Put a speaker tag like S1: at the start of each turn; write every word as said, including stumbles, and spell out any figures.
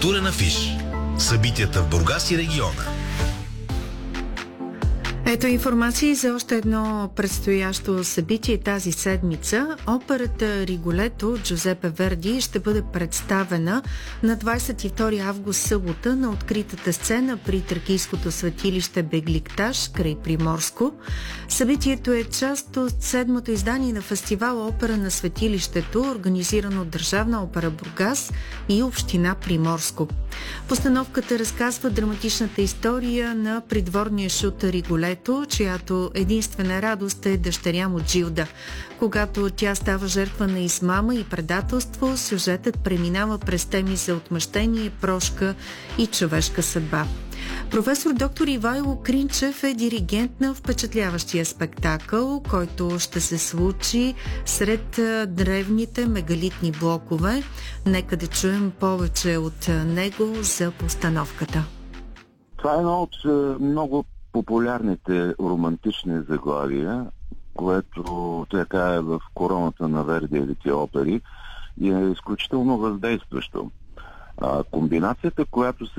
S1: Културен афиш. Събитията в Бургас и региона.
S2: Ето информация за още едно предстоящо събитие тази седмица. Операта Риголето Джузепе Верди ще бъде представена на двадесет и втори август, събота, на откритата сцена при тракийското светилище Бегликташ край Приморско. Събитието е част от седмото издание на фестивала Опера на светилището, организирано от Държавна опера Бургас и Община Приморско. Постановката разказва драматичната история на придворния шут Риголето, чиято единствена радост е дъщеря му Джилда. Когато тя става жертва на измама и предателство, сюжетът преминава през теми за отмъщение, прошка и човешка съдба. Професор доктор Ивайло Кринчев е диригент на впечатляващия спектакъл, който ще се случи сред древните мегалитни блокове. Нека да чуем повече от него за постановката.
S3: Това е едно от много популярните романтични заглавия, което така е в короната на Вердиевите опери и е изключително въздействащо. А, комбинацията, която се